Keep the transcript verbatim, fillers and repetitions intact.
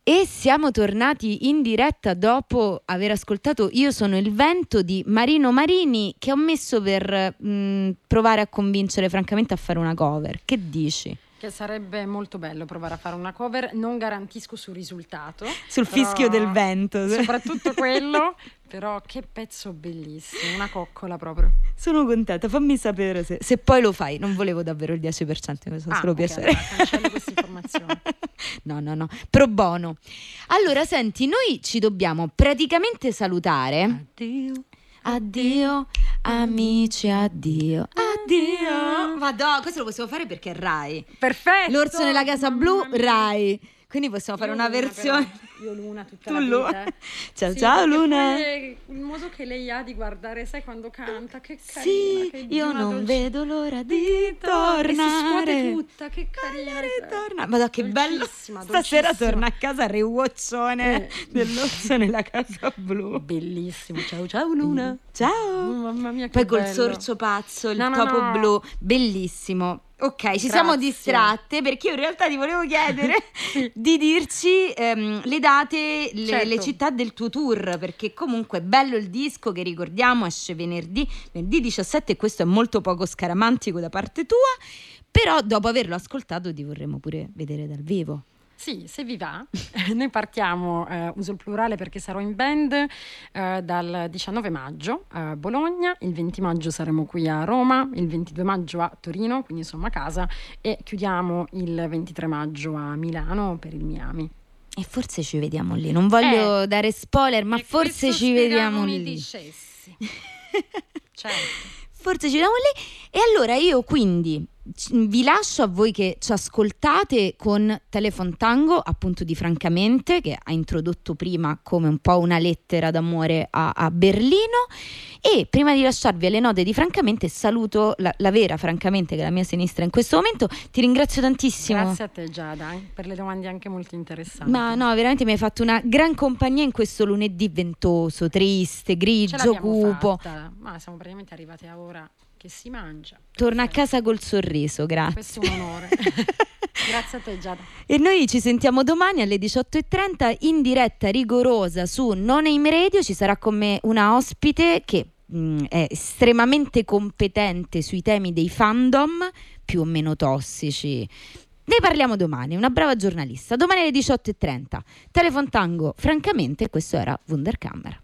E siamo tornati in diretta dopo aver ascoltato Io sono il vento di Marino Marini, che ho messo per mh, provare a convincere francamente a fare una cover. Che dici? Che sarebbe molto bello provare a fare una cover, non garantisco sul risultato. Sul fischio del vento. Soprattutto quello, però che pezzo bellissimo, una coccola proprio. Sono contenta, fammi sapere se, se poi lo fai. Non volevo davvero il dieci per cento, mi fa ah, solo okay, piacere. Allora, cancello questa informazione. No, no, no, pro bono. Allora, senti, noi ci dobbiamo praticamente salutare. Addio. Addio, amici, addio. Addio. Madò, questo lo possiamo fare perché è Rai. Perfetto. L'orso nella casa blu, Rai. Quindi possiamo fare io una Luna, versione. Però. Io Luna tutta tu la Luna. vita. Ciao sì, ciao Luna. Poi il modo che lei ha di guardare, sai quando canta, che carina. Sì, che io non dolce... vedo l'ora di tornare. E si scuote tutta, che carina. Torna. Madonna, che bello. Stasera dolcissima. Torna a casa rewatchone eh. dell'orso nella casa blu. Bellissimo. Ciao ciao Luna. Ciao. Oh, mamma mia, che Poi col bello. sorso pazzo, il no, no, topo no. blu, bellissimo. Ok, ci Grazie. siamo distratte perché io in realtà ti volevo chiedere di dirci ehm, le date, le, certo. le città del tuo tour, perché comunque è bello il disco che ricordiamo, esce venerdì, venerdì diciassette, e questo è molto poco scaramantico da parte tua, però dopo averlo ascoltato ti vorremmo pure vedere dal vivo. Sì, se vi va, noi partiamo, eh, uso il plurale perché sarò in band eh, dal diciannove maggio a Bologna, il venti maggio saremo qui a Roma, il ventidue maggio a Torino, quindi insomma a casa, e chiudiamo il ventitré maggio a Milano per il Miami. E forse ci vediamo lì, non voglio eh, dare spoiler, ma forse ci vediamo lì. Dicessi. Certo. Forse ci vediamo lì. E allora io quindi vi lascio a voi che ci ascoltate con Telephone Tango, appunto di Francamente, che ha introdotto prima come un po' una lettera d'amore a, a Berlino. E prima di lasciarvi alle note di Francamente saluto la, la vera Francamente, che è la mia sinistra in questo momento. Ti ringrazio tantissimo. Grazie a te Giada, eh, per le domande anche molto interessanti. Ma no, veramente mi hai fatto una gran compagnia in questo lunedì ventoso, triste, grigio, cupo. Fatta. Ma siamo praticamente arrivati a ora che si mangia. Torna a casa col sorriso, grazie. Questo è un onore. Grazie a te Giada. E noi ci sentiamo domani alle diciotto e trenta in diretta rigorosa su Non Aim Radio. Ci sarà con me una ospite che mh, è estremamente competente sui temi dei fandom più o meno tossici. Ne parliamo domani, una brava giornalista. Domani alle diciotto e trenta. Telephone Tango, Francamente, questo era Wunderkammer.